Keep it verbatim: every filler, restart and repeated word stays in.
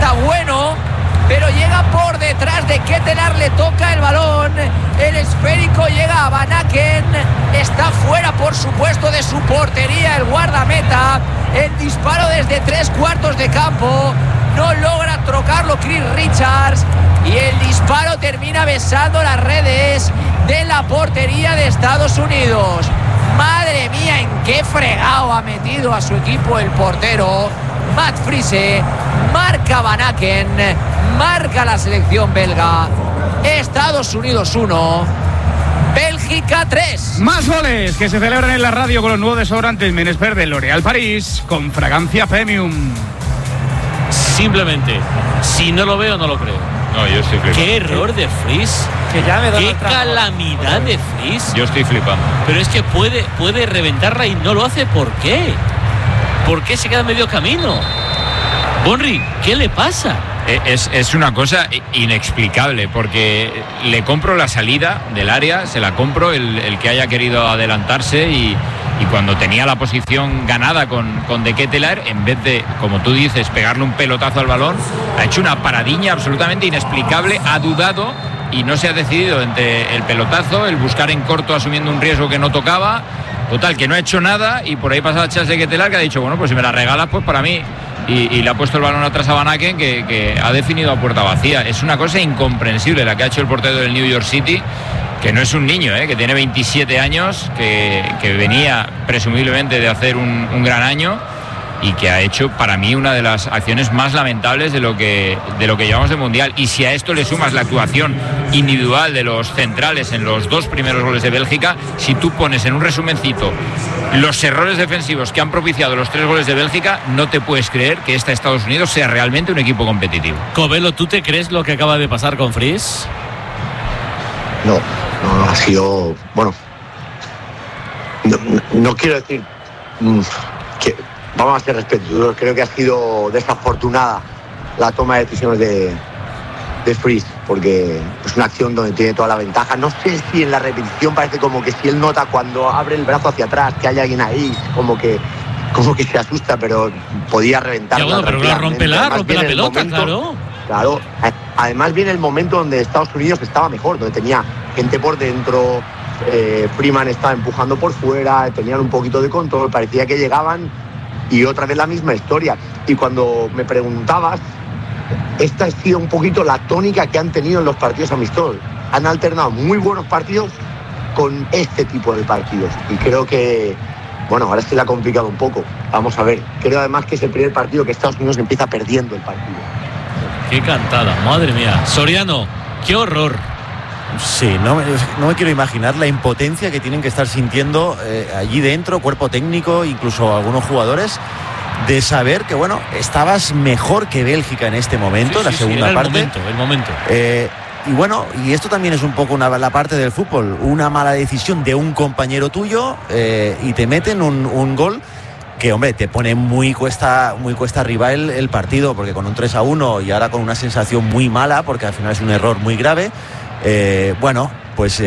está bueno, pero llega por detrás de Ketelaar, le toca el balón, el esférico llega a Van Aken, está fuera por supuesto de su portería el guardameta, el disparo desde tres cuartos de campo, no logra trocarlo Chris Richards y el disparo termina besando las redes de la portería de Estados Unidos. Madre mía, en qué fregado ha metido a su equipo el portero Matt Friese. Marca Van Aken, marca la selección belga. Estados Unidos uno, Bélgica tres. Más goles que se celebran en la radio con los nuevos desodorantes Menespert de L'Oréal París con fragancia premium. Simplemente, si no lo veo, no lo creo. No, yo estoy flipando. Qué error de Fries. Que ya me da Qué calamidad de Fries. Yo estoy flipando. Pero es que puede, puede reventarla y no lo hace. ¿Por qué? ¿Por qué se queda a medio camino? Bonri, ¿qué le pasa? Es, es una cosa inexplicable, porque le compro la salida del área, se la compro el, el que haya querido adelantarse y, y cuando tenía la posición ganada con, con De Ketelaar, en vez de, como tú dices, pegarle un pelotazo al balón, ha hecho una paradiña absolutamente inexplicable, ha dudado y no se ha decidido entre el pelotazo, el buscar en corto asumiendo un riesgo que no tocaba, total, que no ha hecho nada y por ahí pasa Charles De Ketelaar que ha dicho, bueno, pues si me la regalas, pues para mí. Y, y le ha puesto el balón atrás a Van Aken que, que ha definido a puerta vacía. Es una cosa incomprensible la que ha hecho el portero del New York City, que no es un niño, ¿eh? Que tiene veintisiete años, que, que venía presumiblemente de hacer un, un gran año y que ha hecho para mí una de las acciones más lamentables de lo que de lo que llevamos de Mundial. Y si a esto le sumas la actuación individual de los centrales en los dos primeros goles de Bélgica, si tú pones en un resumencito los errores defensivos que han propiciado los tres goles de Bélgica, no te puedes creer que esta Estados Unidos sea realmente un equipo competitivo. Covelo, ¿tú te crees lo que acaba de pasar con Fries? No, no ha sido, bueno, no, no, no quiero decir mmm, que vamos a ser respetuosos, creo que ha sido desafortunada la toma de decisiones de, de Fries, porque es una acción donde tiene toda la ventaja. No sé si en la repetición parece como que si él nota cuando abre el brazo hacia atrás que hay alguien ahí, como que como que se asusta, pero podía reventarla. Ya, bueno, pero la rompe la, rompe la pelota, momento, claro. Claro, además viene el momento donde Estados Unidos estaba mejor, donde tenía gente por dentro, eh, Freeman estaba empujando por fuera, tenían un poquito de control, parecía que llegaban. Y otra vez la misma historia. Y cuando me preguntabas, esta ha sido un poquito la tónica que han tenido en los partidos amistosos. Han alternado muy buenos partidos con este tipo de partidos. Y creo que, bueno, ahora se le ha complicado un poco. Vamos a ver. Creo además que es el primer partido que Estados Unidos empieza perdiendo el partido. Qué cantada, madre mía. Soriano, qué horror. Sí, no, no me quiero imaginar la impotencia que tienen que estar sintiendo eh, allí dentro, cuerpo técnico, incluso algunos jugadores, de saber que, bueno, estabas mejor que Bélgica en este momento, sí, la sí, segunda sí, era parte. El momento, el momento. Eh, y bueno, y esto también es un poco una, la parte del fútbol, una mala decisión de un compañero tuyo eh, y te meten un, un gol que, hombre, te pone muy cuesta muy cuesta arriba el, el partido, porque con un tres a uno y ahora con una sensación muy mala, porque al final es un error muy grave. Eh, bueno, pues eh,